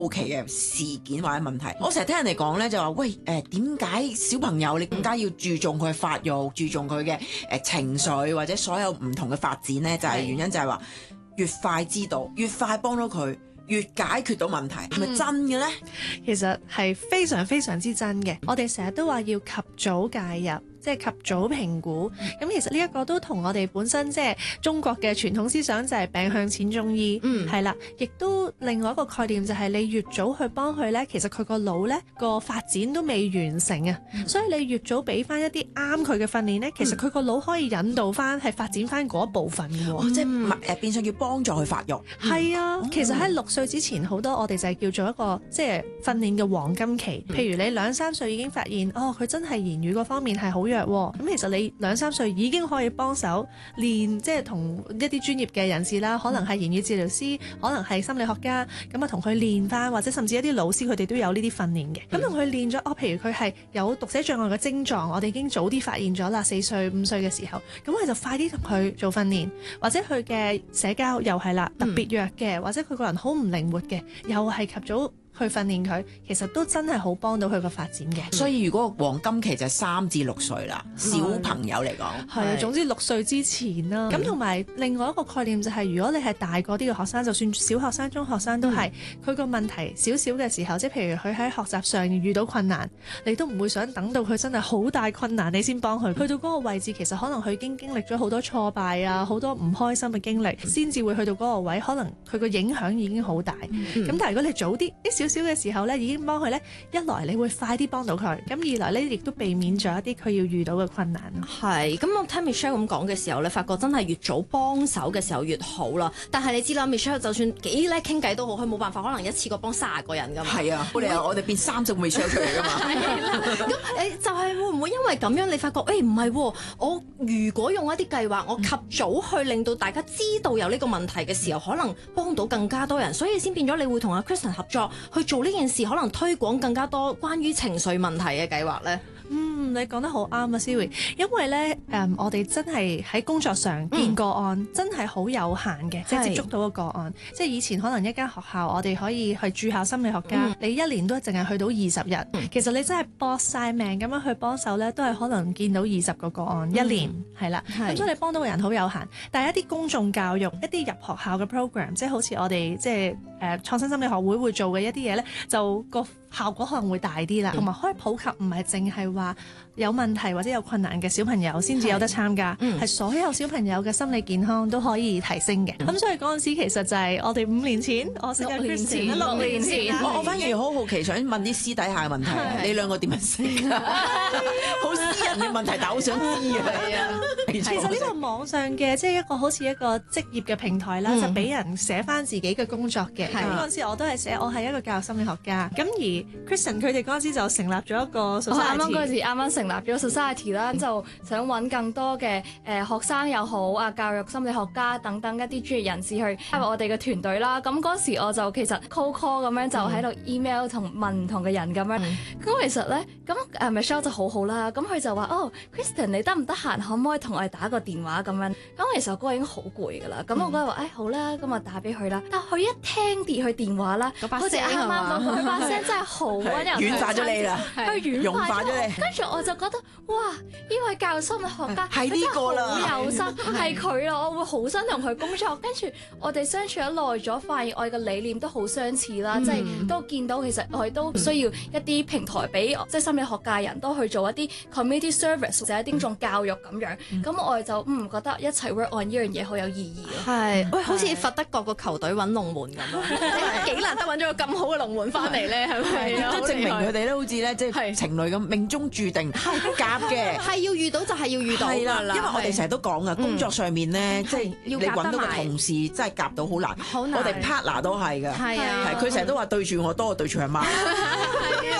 奇嘅事件或者問題。我成日聽人哋講咧，就話喂點解小朋友你更加要注重佢嘅發育，注重佢嘅情緒或者所有唔同嘅發展咧？就係原因就係話越快知道，越快幫到佢，越解決到問題，係咪真嘅咧？ 其實係非常非常之真嘅。我哋成日都話要及早介入，即係及早評估。咁其實呢一個都同我哋本身即係中國嘅傳統思想就係病向淺中醫，係啦。亦都另外一個概念就係你越早去幫佢呢，其實佢個腦呢個發展都未完成啊。所以你越早俾翻一啲啱佢嘅訓練呢，其實佢個腦可以引導翻係發展翻嗰一部分嘅喎。 即係變相要幫助佢發育。 係啊，其實喺6歲之前，好多我哋就係叫做一個即係訓練嘅黃金期。譬如你2、3歲已經發現佢真係言語嗰方面係好弱喎，咁其實你2、3歲已經可以幫手練，即係同一啲專業嘅人士啦，可能係言語治療師，可能係心理學家，咁啊同佢練翻，或者甚至一啲老師佢哋都有呢啲訓練嘅。咁同佢練咗，譬如佢係有讀寫障礙嘅症狀，我哋已經早啲發現咗啦，4歲、5歲嘅時候，咁我哋就快啲同佢做訓練，或者佢嘅社交又係啦，特別弱嘅，或者佢個人好唔靈活嘅，又係及早去訓練佢，其實都真係好幫到佢個發展嘅。 所以如果黃金期就係3至6歲啦，小朋友嚟講係啊，總之6歲之前啦。咁同埋另外一個概念就係，如果你係大個啲嘅學生，就算小學生、中學生都係，佢個問題少少嘅時候，即係譬如佢喺學習上遇到困難，你都唔會想等到佢真係好大困難你先幫佢。去到嗰個位置，其實可能佢已經經歷咗好多挫敗啊，好多唔開心嘅經歷，先至會去到嗰個位，可能佢個影響已經好大。咁但係如果你早啲少少嘅時候咧，已經幫佢咧，一來你會快啲幫到佢，咁二來咧亦都避免咗一啲佢要遇到嘅困難。 係，咁我聽 Michelle 咁講嘅時候咧，發覺真係越早幫手嘅時候越好啦。但係你知啦，Michelle 就算幾叻傾偈都好，佢冇辦法可能一次過幫30個人㗎嘛。 係啊，我哋變30個 Michelle 出嚟㗎嘛。 係啦，咁你就係會唔會因為咁樣你發覺唔係喎？我如果用一啲計劃，我及早去令到大家知道有呢個問題嘅時候，可能幫到更加多人，所以先變咗你會同阿 Kristen 合作去做呢件事，可能推廣更加多關於情緒問題嘅計劃咧。 你講得好啱啊 Siri， 因為咧我哋真係喺工作上見個案真係好有限嘅，即係接觸到個案。即係以前可能一間學校我哋可以去駐校心理學家，你1年都淨係去到20日。其實你真係搏晒命咁樣去幫手咧，都係可能見到20個案1年，係啦。咁所以你幫到嘅人好有限。但係一啲公眾教育、一啲入學校嘅 program， 即係好似我哋即係創新心理學會會做嘅一啲嘢咧，就個效果可能會大啲啦，同埋可以普及，唔係淨係話有問題或者有困難嘅小朋友先至有得參加，係所有小朋友嘅心理健康都可以提升嘅。咁所以嗰陣時其實就係我哋5年前，我識嘅 Kristen 6年前。 我反而好好奇，想問啲私底下嘅問題，你兩個點樣識啊？好私人嘅問題，但係好想知啊！ 其實呢個網上嘅即係一個好似一個職業嘅平台啦，就俾人寫翻自己嘅工作嘅。咁嗰陣時我都係寫，我係一個教育心理學家。咁而 Kristen 佢哋嗰陣時就成立咗一個 society。 啱嗰陣時啱啱成立咗 society 啦，就想揾更多嘅學生又好啊，教育心理學家等等一啲專業人士去加入我哋嘅團隊啦。咁嗰時我就其實 call 咁樣就喺度 email 同問唔同嘅人咁樣。咁其實咧，咁Michelle 就好好啦。咁佢就話Kristen 你得唔得閒？可唔可以同我哋打個電話咁樣？咁其實嗰個已經好攰㗎啦。咁我嗰日話好啦，咁我打俾佢啦。但佢一聽跌佢電話啦，好似啱啱咁，佢把聲真係好溫柔， 軟化咗你啦， 佢融化咗你。 跟住我就覺得哇，呢位教育心理學家係呢個啦， 好有心，係佢啦，我會好想同佢工作。跟住我哋相處咗耐咗，發現我哋嘅理念都好相似啦，即係都見到其實我哋都需要一啲平台俾即係心理學界人都去做一啲 community service 或者一啲公眾教育咁樣。咁我哋就覺得一齊 work on 呢樣嘢好有意義咯。 係，喂，好似佛德國個球隊揾龍門咁啊！幾難得揾咗個咁好嘅龍門翻嚟咧，係咪？ 都證明佢哋咧，好似咧即係情侶咁命中注定夾嘅， 係要遇到就係要遇到。 係啦，因為我哋成日都講噶，工作上面咧，即係要你揾到個同事真係夾到好難。我哋 partner 都係㗎， 係啊， 佢成日都話對住我多過對住阿媽。 係啊，真係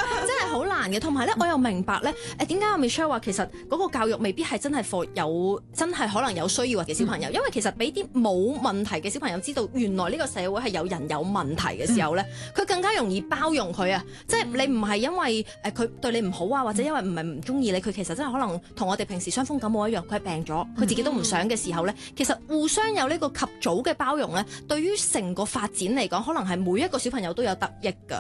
好難嘅，同埋咧，我又明白咧，點解阿 Michelle 話其實嗰個教育未必係真係 for 有真係可能有需要嘅小朋友，因為其實俾啲冇問題嘅小朋友知道，原來呢個社會係有人有問題嘅時候咧，佢更加容易包容佢啊！即係你唔係因為佢對你唔好啊，或者因為唔中意你，佢其實真係可能同我哋平時傷風感冒一樣，佢係病咗，佢自己都唔想嘅時候咧，其實互相有呢個及早嘅包容咧，對於成個發展嚟講，可能係每一個小朋友都有得益㗎。